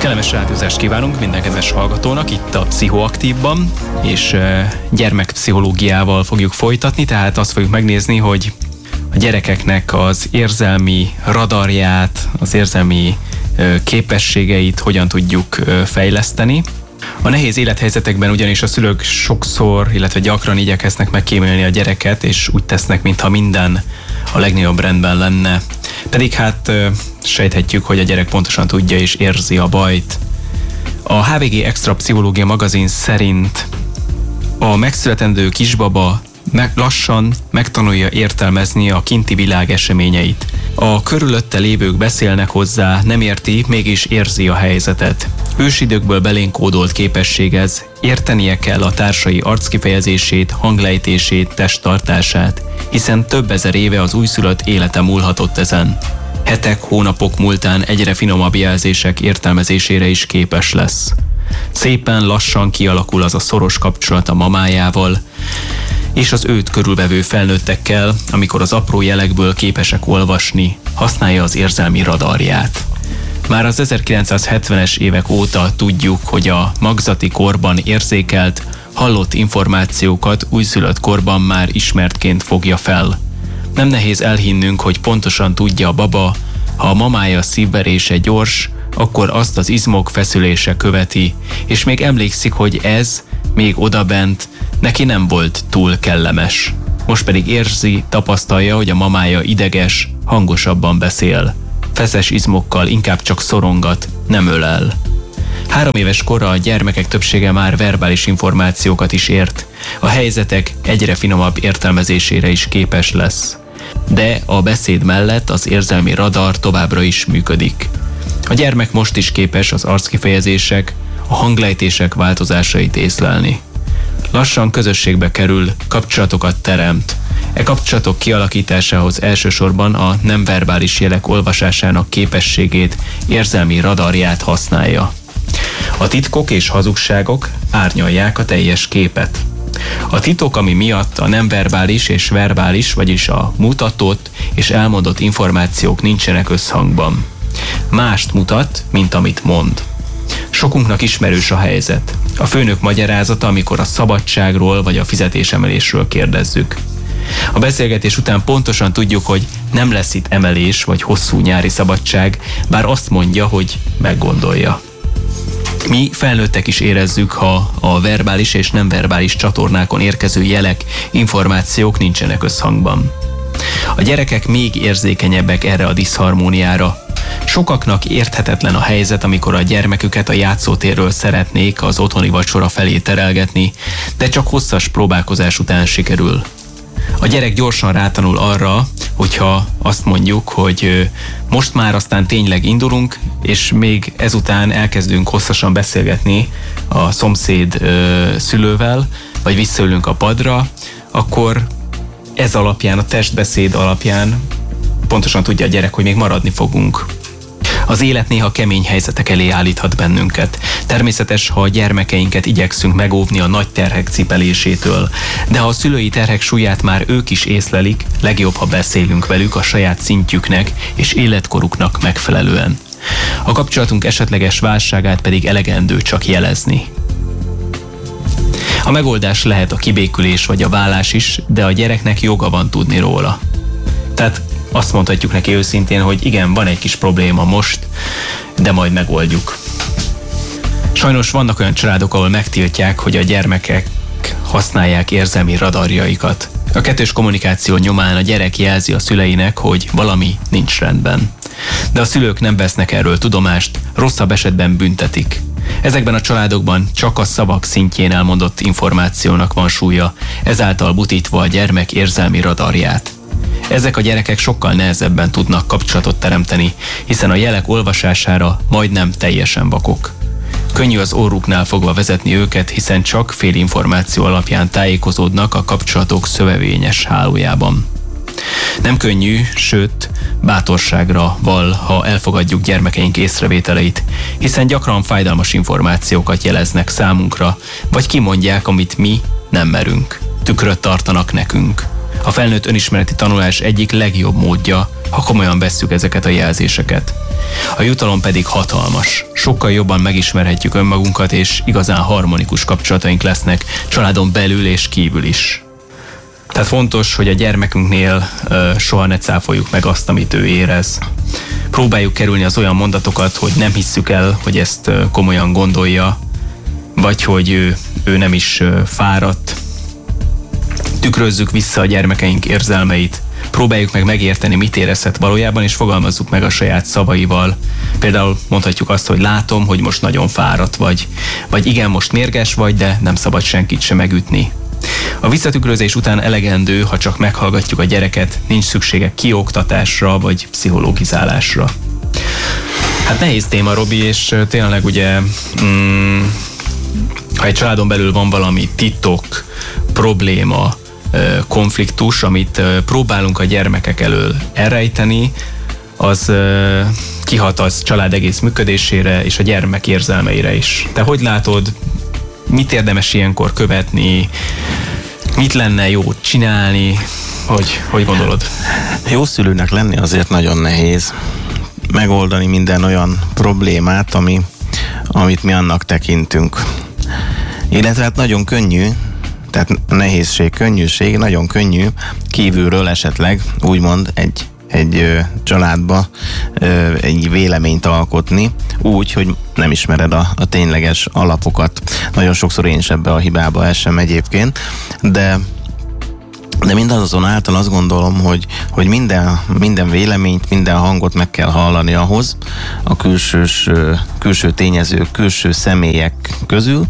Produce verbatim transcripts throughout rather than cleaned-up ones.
Kellemes rádiózást kívánunk minden kedves hallgatónak itt a Pszichoaktívban, és gyermekpszichológiával fogjuk folytatni, tehát azt fogjuk megnézni, hogy a gyerekeknek az érzelmi radarját, az érzelmi képességeit hogyan tudjuk fejleszteni. A nehéz élethelyzetekben ugyanis a szülők sokszor, illetve gyakran igyekeznek megkímélni a gyereket, és úgy tesznek, mintha minden a legnagyobb rendben lenne. Pedig hát sejthetjük, hogy a gyerek pontosan tudja és érzi a bajt. A há vé gé Extra Pszichológia magazin szerint a megszületendő kisbaba meg lassan megtanulja értelmezni a kinti világ eseményeit. A körülötte lévők beszélnek hozzá, nem érti, mégis érzi a helyzetet. Ősidőkből belénk kódolt képesség ez, értenie kell a társai arckifejezését, hanglejtését, testtartását, hiszen több ezer éve az újszülött élete múlhatott ezen. Hetek, hónapok múltán egyre finomabb jelzések értelmezésére is képes lesz. Szépen lassan kialakul az a szoros kapcsolat a mamájával, és az őt körülvevő felnőttekkel, amikor az apró jelekből képesek olvasni, használja az érzelmi radarját. Már az ezerkilencszázhetvenes évek óta tudjuk, hogy a magzati korban érzékelt, hallott információkat újszülött korban már ismertként fogja fel. Nem nehéz elhinnünk, hogy pontosan tudja a baba, ha a mamája szívverése gyors, akkor azt az izmok feszülése követi, és még emlékszik, hogy ez, még odabent, neki nem volt túl kellemes. Most pedig érzi, tapasztalja, hogy a mamája ideges, hangosabban beszél. Feszes izmokkal inkább csak szorongat, nem ölel. Három éves kora a gyermekek többsége már verbális információkat is ért. A helyzetek egyre finomabb értelmezésére is képes lesz. De a beszéd mellett az érzelmi radar továbbra is működik. A gyermek most is képes az arckifejezések, a hanglejtések változásait észlelni. Lassan közösségbe kerül, kapcsolatokat teremt. E kapcsolatok kialakításához elsősorban a nem verbális jelek olvasásának képességét, érzelmi radarját használja. A titkok és hazugságok árnyalják a teljes képet. A titok, ami miatt a nem verbális és verbális, vagyis a mutatott és elmondott információk nincsenek összhangban. Mást mutat, mint amit mond. Sokunknak ismerős a helyzet. A főnök magyarázata, amikor a szabadságról vagy a fizetésemelésről kérdezzük. A beszélgetés után pontosan tudjuk, hogy nem lesz itt emelés vagy hosszú nyári szabadság, bár azt mondja, hogy meggondolja. Mi felnőttek is érezzük, ha a verbális és nem verbális csatornákon érkező jelek, információk nincsenek összhangban. A gyerekek még érzékenyebbek erre a diszharmóniára. Sokaknak érthetetlen a helyzet, amikor a gyermeküket a játszótérről szeretnék az otthoni vacsora felé terelgetni, de csak hosszas próbálkozás után sikerül. A gyerek gyorsan rátanul arra, hogyha azt mondjuk, hogy most már aztán tényleg indulunk, és még ezután elkezdünk hosszasan beszélgetni a szomszéd ö, szülővel, vagy visszaülünk a padra, akkor ez alapján, a testbeszéd alapján pontosan tudja a gyerek, hogy még maradni fogunk. Az élet néha kemény helyzetek elé állíthat bennünket. Természetes, ha a gyermekeinket igyekszünk megóvni a nagy terhek cipelésétől, de ha a szülői terhek súlyát már ők is észlelik, legjobb, ha beszélünk velük a saját szintjüknek és életkoruknak megfelelően. A kapcsolatunk esetleges válságát pedig elegendő csak jelezni. A megoldás lehet a kibékülés vagy a válás is, de a gyereknek joga van tudni róla. Tehát azt mondhatjuk neki őszintén, hogy igen, van egy kis probléma most, de majd megoldjuk. Sajnos vannak olyan családok, ahol megtiltják, hogy a gyermekek használják érzelmi radarjaikat. A kettős kommunikáció nyomán a gyerek jelzi a szüleinek, hogy valami nincs rendben. De a szülők nem vesznek erről tudomást, rosszabb esetben büntetik. Ezekben a családokban csak a szavak szintjén elmondott információnak van súlya, ezáltal butítva a gyermek érzelmi radarját. Ezek a gyerekek sokkal nehezebben tudnak kapcsolatot teremteni, hiszen a jelek olvasására majdnem teljesen vakok. Könnyű az orruknál fogva vezetni őket, hiszen csak félinformáció alapján tájékozódnak a kapcsolatok szövevényes hálójában. Nem könnyű, sőt, bátorságra val, ha elfogadjuk gyermekeink észrevételeit, hiszen gyakran fájdalmas információkat jeleznek számunkra, vagy kimondják, amit mi nem merünk. Tükröt tartanak nekünk. A felnőtt önismereti tanulás egyik legjobb módja, ha komolyan vesszük ezeket a jelzéseket. A jutalom pedig hatalmas. Sokkal jobban megismerhetjük önmagunkat, és igazán harmonikus kapcsolataink lesznek családon belül és kívül is. Tehát fontos, hogy a gyermekünknél ö, soha ne cáfoljuk meg azt, amit ő érez. Próbáljuk kerülni az olyan mondatokat, hogy nem hisszük el, hogy ezt ö, komolyan gondolja, vagy hogy ő, ő nem is ö, fáradt. Tükrözzük vissza a gyermekeink érzelmeit, próbáljuk meg megérteni, mit érezhet valójában, és fogalmazzuk meg a saját szavaival. Például mondhatjuk azt, hogy látom, hogy most nagyon fáradt vagy, vagy igen, most mérges vagy, de nem szabad senkit sem megütni. A visszatükrözés után elegendő, ha csak meghallgatjuk a gyereket, nincs szüksége kioktatásra vagy pszichológizálásra. Hát nehéz téma, Robi, és tényleg ugye, mm, ha egy családon belül van valami titok, probléma, konfliktus, amit próbálunk a gyermekek elől elrejteni, az kihat az család egész működésére és a gyermek érzelmeire is. Te hogy látod, mit érdemes ilyenkor követni, mit lenne jó csinálni, hogy, hogy gondolod? Jó szülőnek lenni azért nagyon nehéz. Megoldani minden olyan problémát, ami, amit mi annak tekintünk. Illetve hát nagyon könnyű, tehát nehézség, könnyűség, nagyon könnyű kívülről esetleg úgymond egy, egy ö, családba ö, egy véleményt alkotni, úgy, hogy nem ismered a, a tényleges alapokat. Nagyon sokszor én is ebbe a hibába esem egyébként, de de mindazonáltal azt gondolom, hogy, hogy minden, minden véleményt, minden hangot meg kell hallani ahhoz a külsős, külső tényezők, külső személyek közül,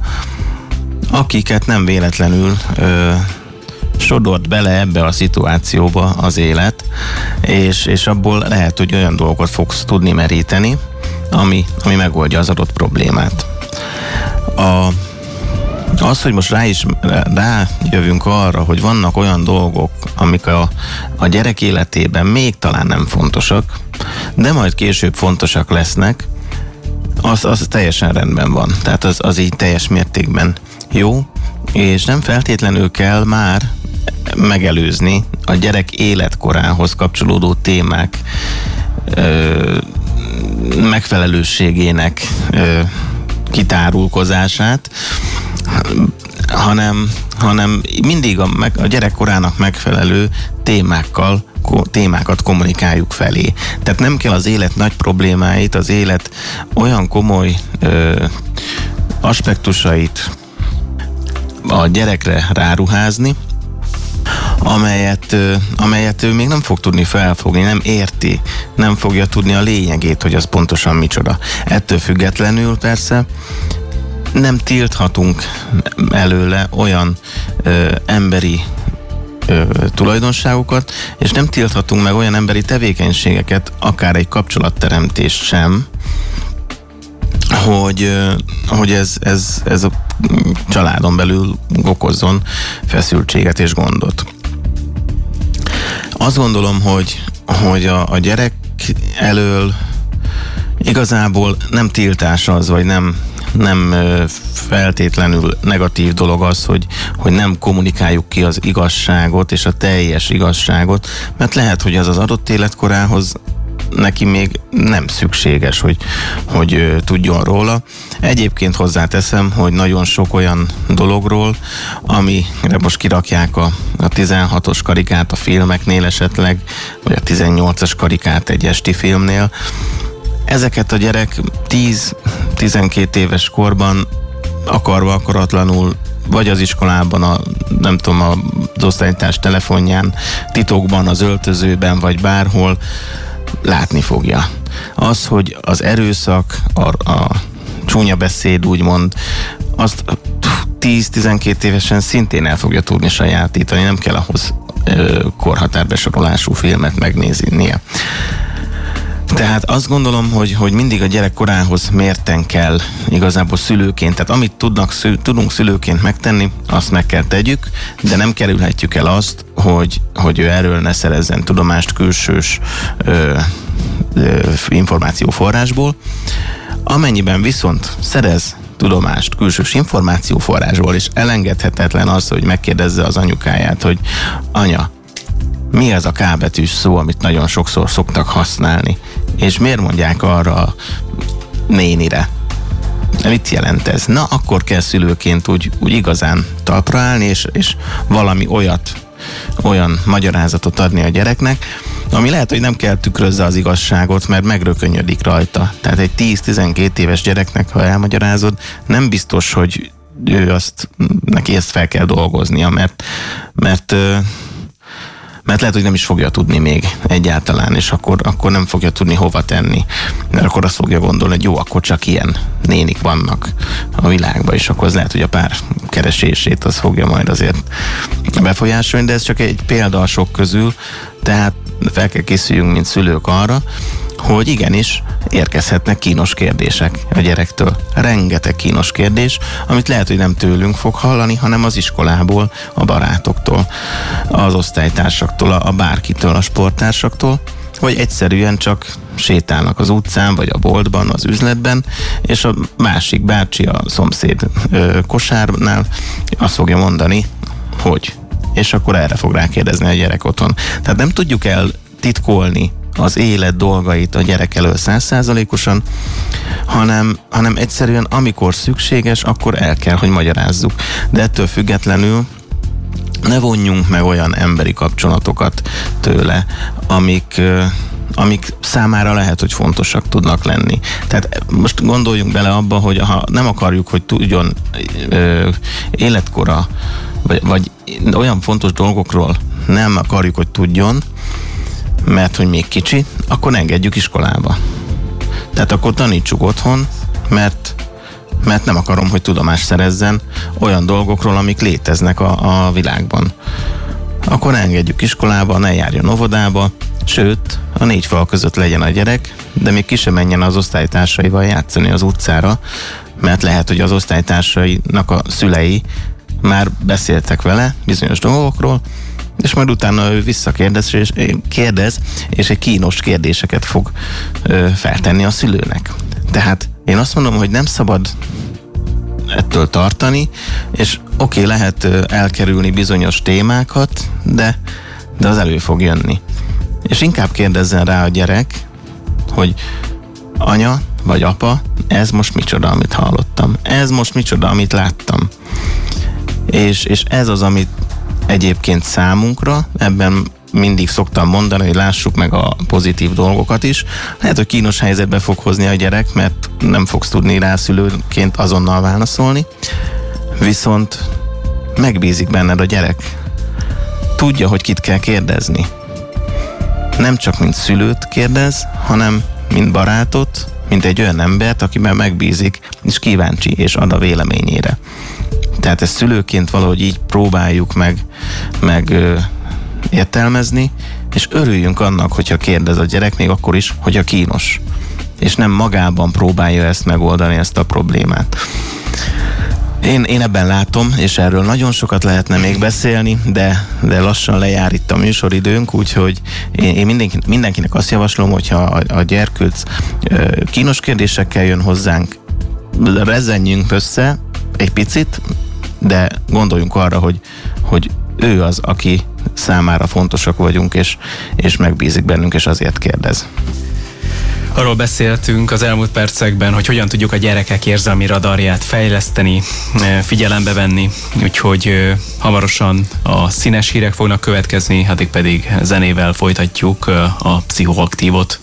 akiket nem véletlenül ö, sodort bele ebbe a szituációba az élet, és, és abból lehet, hogy olyan dolgokat fogsz tudni meríteni, ami, ami megoldja az adott problémát. A, az, hogy most rá is rájövünk arra, hogy vannak olyan dolgok, amik a, a gyerek életében még talán nem fontosak, de majd később fontosak lesznek, az, az teljesen rendben van. Tehát az, az így teljes mértékben jó, és nem feltétlenül kell már megelőzni a gyerek életkorához kapcsolódó témák ö, megfelelőségének ö, kitárulkozását, hanem, hanem mindig a, a gyerekkorának megfelelő témákkal, témákat kommunikáljuk felé. Tehát nem kell az élet nagy problémáit, az élet olyan komoly ö, aspektusait a gyerekre ráruházni, amelyet, amelyet ő még nem fog tudni felfogni, nem érti, nem fogja tudni a lényegét, hogy az pontosan micsoda. Ettől függetlenül persze nem tilthatunk előle olyan ö, emberi ö, tulajdonságokat, és nem tilthatunk meg olyan emberi tevékenységeket, akár egy kapcsolatteremtést sem, hogy, hogy ez, ez, ez a családon belül okozzon feszültséget és gondot. Azt gondolom, hogy, hogy a, a gyerek elől igazából nem tiltás az, vagy nem, nem feltétlenül negatív dolog az, hogy, hogy nem kommunikáljuk ki az igazságot és a teljes igazságot, mert lehet, hogy az az adott életkorához neki még nem szükséges, hogy, hogy tudjon róla. Egyébként hozzáteszem, hogy nagyon sok olyan dologról, amire most kirakják a, a tizenhatos karikát a filmeknél esetleg, vagy a tizennyolcas karikát egy esti filmnél, ezeket a gyerek tíz-tizenkét éves korban akarva, akaratlanul, vagy az iskolában, a, nem tudom, az osztálytárs telefonján, titokban, az öltözőben, vagy bárhol látni fogja. Az, hogy az erőszak, a, a csúnya beszéd úgymond, azt tíz-tizenkét évesen szintén el fogja tudni sajátítani, nem kell ahhoz ö, korhatárbesorolású filmet megnéznie. Tehát azt gondolom, hogy, hogy mindig a gyerek korához mérten kell igazából szülőként, tehát amit tudnak, szül, tudunk szülőként megtenni, azt meg kell tegyük, de nem kerülhetjük el azt, hogy, hogy ő erről ne szerezzen tudomást külsős ö, ö, információforrásból. Amennyiben viszont szerez tudomást külsős információforrásból, és elengedhetetlen az, hogy megkérdezze az anyukáját, hogy anya, mi ez a K betűs szó, amit nagyon sokszor szoktak használni, és miért mondják arra a nénire? Mit jelent ez? Na, akkor kell szülőként úgy, úgy igazán talpra állni, és, és valami olyat, olyan magyarázatot adni a gyereknek, ami lehet, hogy nem kell tükrözze az igazságot, mert megrökönyödik rajta. Tehát egy tíz-tizenkét éves gyereknek, ha elmagyarázod, nem biztos, hogy ő azt, neki ezt fel kell dolgoznia, mert, mert mert lehet, hogy nem is fogja tudni még egyáltalán, és akkor, akkor nem fogja tudni hova tenni. Mert akkor azt fogja gondolni, hogy jó, akkor csak ilyen nénik vannak a világban, és akkor az lehet, hogy a pár keresését az fogja majd azért befolyásolni, de ez csak egy példa a sok közül, tehát fel kell készüljünk, mint szülők arra, hogy igenis érkezhetnek kínos kérdések a gyerektől. Rengeteg kínos kérdés, amit lehet, hogy nem tőlünk fog hallani, hanem az iskolából, a barátoktól, az osztálytársaktól, a bárkitől, a sporttársaktól, vagy egyszerűen csak sétálnak az utcán, vagy a boltban, az üzletben, és a másik bácsi a szomszéd ö, kosárnál azt fogja mondani, hogy, és akkor erre fog rákérdezni a gyerek otthon. Tehát nem tudjuk el titkolni az élet dolgait a gyerek elől száz százalékosan, hanem, hanem egyszerűen amikor szükséges, akkor el kell, hogy magyarázzuk. De ettől függetlenül ne vonjunk meg olyan emberi kapcsolatokat tőle, amik, amik számára lehet, hogy fontosak tudnak lenni. Tehát most gondoljunk bele abba, hogy ha nem akarjuk, hogy tudjon ö, életkora, vagy, vagy olyan fontos dolgokról nem akarjuk, hogy tudjon, mert hogy még kicsi, akkor ne engedjük iskolába. Tehát akkor tanítsuk otthon, mert, mert nem akarom, hogy tudomást szerezzen olyan dolgokról, amik léteznek a, a világban. Akkor ne engedjük iskolába, ne járjon óvodába, sőt, a négy fal között legyen a gyerek, de még ki sem menjen az osztálytársaival játszani az utcára, mert lehet, hogy az osztálytársainak a szülei már beszéltek vele bizonyos dolgokról, és majd utána ő visszakérdez, és kérdez, és egy kínos kérdéseket fog ö, feltenni a szülőnek. Tehát én azt mondom, hogy nem szabad ettől tartani, és oké, okay, lehet ö, elkerülni bizonyos témákat, de, de az elő fog jönni. És inkább kérdezzen rá a gyerek, hogy anya vagy apa, ez most micsoda, amit hallottam. Ez most micsoda, amit láttam. És, és ez az, amit egyébként számunkra, ebben mindig szoktam mondani, hogy lássuk meg a pozitív dolgokat is. Lehet, hogy kínos helyzetbe fog hozni a gyerek, mert nem fogsz tudni rá szülőként azonnal válaszolni, viszont megbízik benned a gyerek. Tudja, hogy kit kell kérdezni. Nem csak mint szülőt kérdez, hanem mint barátot, mint egy olyan embert, akiben megbízik, és kíváncsi, és ad a véleményére. Tehát ezt szülőként valahogy így próbáljuk meg, meg ö, értelmezni, és örüljünk annak, hogyha kérdez a gyerek, még akkor is, hogy a kínos. És nem magában próbálja ezt megoldani, ezt a problémát. Én, én ebben látom, és erről nagyon sokat lehetne még beszélni, de, de lassan lejár itt a műsoridőnk, úgyhogy én, én mindenki, mindenkinek azt javaslom, hogyha a, a gyerkőc ö, kínos kérdésekkel jön hozzánk, rezenjünk össze egy picit, de gondoljunk arra, hogy, hogy ő az, aki számára fontosak vagyunk, és, és megbízik bennünk, és azért kérdez. Arról beszéltünk az elmúlt percekben, hogy hogyan tudjuk a gyerekek érzelmi radarját fejleszteni, figyelembe venni, úgyhogy hamarosan a színes hírek fognak következni, addig pedig zenével folytatjuk a Pszichoaktívot.